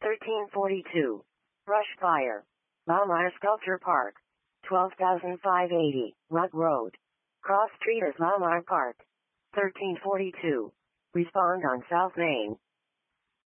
1342. Brush Fire. Lamar Sculpture Park. 12,580. Rut Road. Cross Street, Lamar Park. 1342. Respond on South Main.